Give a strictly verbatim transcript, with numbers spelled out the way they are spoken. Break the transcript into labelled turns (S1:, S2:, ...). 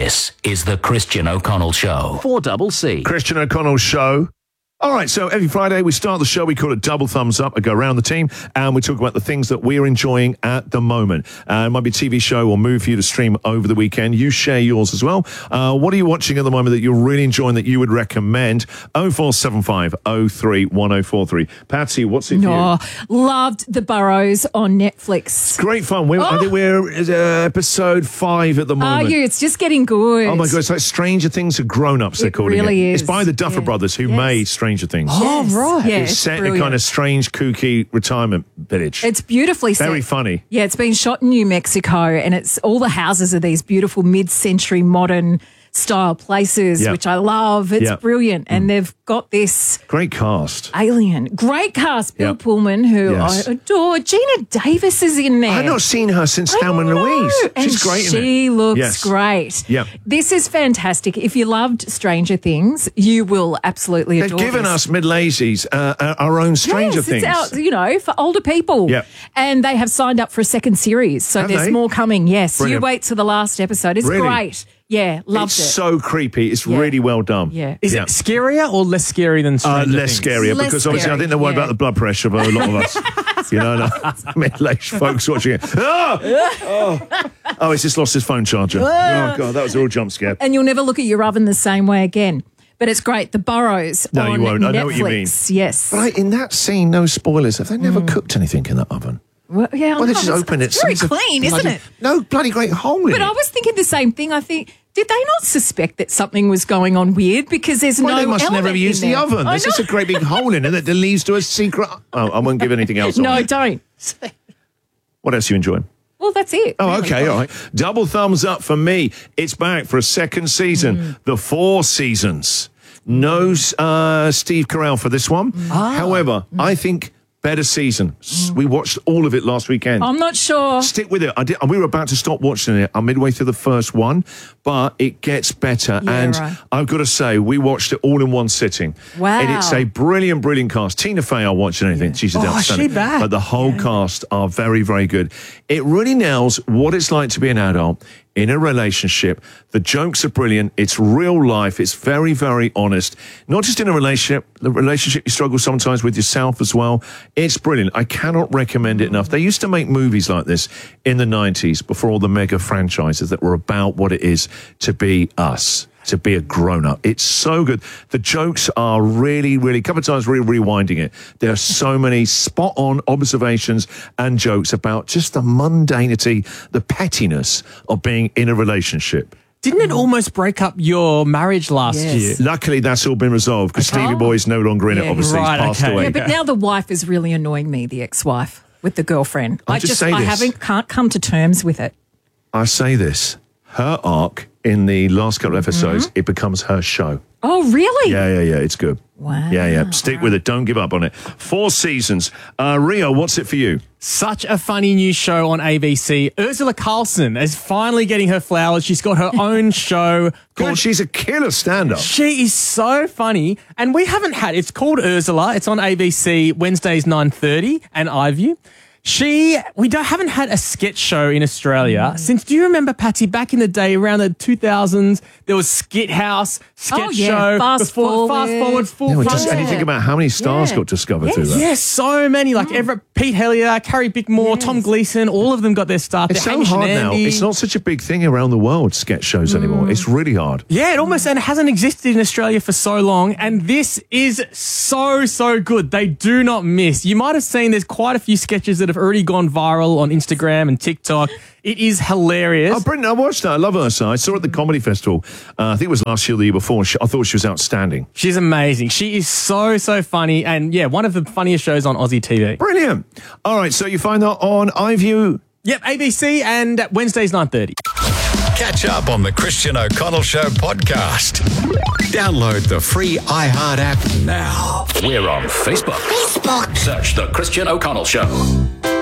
S1: This is the Christian O'Connell Show. four double C.
S2: Christian O'Connell Show. All right, so every Friday we start the show, we call it Double Thumbs Up. I go around the team and we talk about the things that we're enjoying at the moment. Uh, it might be a T V show or movie for you to stream over the weekend. You share yours as well. Uh, what are you watching at the moment that you're really enjoying that you would recommend? oh four seven five oh three one oh four three. Patsy, what's it for
S3: Oh,
S2: you?
S3: loved The Burrows on Netflix.
S2: Great fun. We're,
S3: Oh.
S2: I think we're uh, episode five at the
S3: Are
S2: moment.
S3: you? It's just getting good.
S2: Oh my God, it's like Stranger Things for grown-ups, they're
S3: It
S2: calling
S3: really
S2: it.
S3: is.
S2: It's by the Duffer
S3: Yeah.
S2: Brothers who
S3: Yes.
S2: made Stranger Things.
S3: Yes. right. Yeah,
S2: It's
S3: it's
S2: set in a
S3: brilliant.
S2: kind of strange, kooky retirement village.
S3: It's beautifully set.
S2: Very funny.
S3: Yeah, it's been shot in New Mexico, and it's all the houses are these beautiful mid-century modern style places,
S2: Yeah.
S3: which I love. It's
S2: Yeah.
S3: brilliant, and they've got this
S2: Great cast.
S3: alien, great cast. Bill
S2: Yeah.
S3: Pullman, who
S2: Yes.
S3: I adore. Gina Davis is in there.
S2: I've not seen her since
S3: I
S2: Thelma and
S3: know.
S2: Louise.
S3: And
S2: She's great in it.
S3: she looks
S2: Yes.
S3: great.
S2: Yeah.
S3: This is fantastic. If you loved Stranger Things, you will absolutely
S2: They've
S3: adore
S2: given
S3: this.
S2: us middle-aged uh, uh, our own Stranger
S3: yes,
S2: Things.
S3: it's out, you know, for older people.
S2: Yep.
S3: And they have signed up for a second series, so
S2: Have
S3: there's
S2: they?
S3: more coming. Yes,
S2: Brilliant.
S3: you wait to the last episode. It's
S2: Really?
S3: great. Yeah, loved
S2: It's
S3: it.
S2: so creepy. It's
S3: Yeah.
S2: really well done.
S3: Yeah.
S4: Is
S2: Yeah.
S4: it scarier or less scary than
S2: Uh,
S4: Stranger
S2: less
S4: Things?
S2: scarier
S3: Less
S2: because obviously I
S3: scary,
S2: think they're worried
S3: yeah.
S2: about the blood pressure of a lot of us. You know, no, middle-aged folks watching it. Oh! oh, oh, he's just lost his phone charger. Oh God, that was a real jump scare.
S3: And you'll never look at your oven the same way again. But it's great. The Burrows
S2: No,
S3: on
S2: you won't. I
S3: Netflix.
S2: know what you mean.
S3: Yes.
S2: But I, in that scene, no spoilers. Have they never cooked anything in that oven?
S3: Well, yeah, I
S2: Well, they
S3: know,
S2: just
S3: it's-
S2: open it.
S3: it's very
S2: so there's a
S3: clean, isn't
S2: bloody-
S3: it?
S2: No, bloody great hole in
S3: But
S2: it.
S3: I was thinking the same thing. I think, did they not suspect that something was going on weird because there's
S2: Well,
S3: no
S2: they must never
S3: element
S2: have
S3: in
S2: used the
S3: there?
S2: oven.
S3: I
S2: There's just a
S3: know.
S2: great big hole in it that leads to a secret. Oh, I won't give anything else.
S3: No,
S2: on it.
S3: don't.
S2: What else are you enjoying?
S3: Well, that's it.
S2: Oh,
S3: really.
S2: okay, all right. Double thumbs up for me. It's back for a second season.
S3: Mm.
S2: The Four Seasons. No uh, Steve Carell for this one.
S3: Ah.
S2: However,
S3: Mm.
S2: I think better season. S We watched all of it last weekend.
S3: I'm not sure.
S2: Stick with it. I did, we were about to stop watching it. I'm midway through the first one, but it gets better.
S3: Yeah,
S2: and
S3: right.
S2: I've got to say, we watched it all in one sitting.
S3: Wow.
S2: And it's a brilliant, brilliant cast. Tina Fey, I'll watch anything. She's
S4: Oh, is
S2: outstanding.
S4: she back?
S2: But the whole cast are very, very good. It really nails what it's like to be an adult in a relationship. The jokes are brilliant. It's real life. It's very, very honest. Not just in a relationship, the relationship you struggle sometimes with yourself as well. It's brilliant. I cannot recommend it enough. They used to make movies like this in the nineties before all the mega franchises that were about what it is to be us, to be a grown-up. It's so good. The jokes are really, really, a couple of times really rewinding it. There are so many spot-on observations and jokes about just the mundanity, the pettiness of being in a relationship.
S4: Didn't it almost break up your marriage last
S3: Yes.
S4: year?
S2: Luckily, that's all been resolved because
S3: Okay.
S2: Stevie Boy's no longer in it,
S3: Yeah.
S2: obviously.
S4: Right,
S2: He's passed
S4: okay.
S2: away.
S3: Yeah, but now the wife is really annoying me, the ex-wife, with the girlfriend.
S2: I'll
S3: I
S2: just
S3: just,
S2: say
S3: I
S2: this.
S3: haven't, can't come to terms with it.
S2: I say this, her arc in the last couple of episodes, it becomes her show.
S3: Oh, really?
S2: Yeah, yeah, yeah, it's good.
S3: Wow.
S2: Yeah, yeah, stick with it. Don't give up on it. Four seasons. Uh, Rio, what's it for you?
S4: Such a funny new show on A B C. Ursula Carlson is finally getting her flowers. She's got her own show
S2: God,
S4: called
S2: she's a killer stand-up.
S4: She is so funny. And we haven't had, it's called Ursula. It's on A B C Wednesdays nine thirty and iView. She, we don't, haven't had a sketch show in Australia
S3: Mm.
S4: since, do you remember, Patsy, back in the day, around the two thousands, there was Skit House, sketch
S3: Oh, yeah,
S4: show.
S3: Fast
S4: before, Fast
S3: Forward.
S4: Forward, Full
S2: Yeah, well,
S4: Frontal.
S2: just, and you think about how many stars
S3: Yeah.
S2: got discovered
S3: Yes.
S2: through that.
S4: Yes, so many. Like Everett, Pete Hellier, Carrie Bickmore, Tom Gleeson, all of them got their start.
S2: It's
S4: there.
S2: so
S4: Hamish
S2: hard
S4: and
S2: now.
S4: Andy.
S2: It's not such a big thing around the world, sketch shows anymore. It's really hard.
S4: Yeah, it almost and it hasn't existed in Australia for so long, and this is so so good. They do not miss. You might have seen there's quite a few sketches that have already gone viral on Instagram and TikTok. It is hilarious.
S2: Oh, Brendan, I watched that. I love Ursula. I saw her at the Comedy Festival. Uh, I think it was last year or the year before. She, I thought she was outstanding.
S4: She's amazing. She is so so funny, and yeah, one of the funniest shows on Aussie T V.
S2: Brilliant. All right, so you find that on iView.
S4: Yep, A B C and Wednesdays nine thirty.
S1: Catch up on the Christian O'Connell Show podcast. Download the free iHeart app now. We're on Facebook. Facebook. Search the Christian O'Connell Show.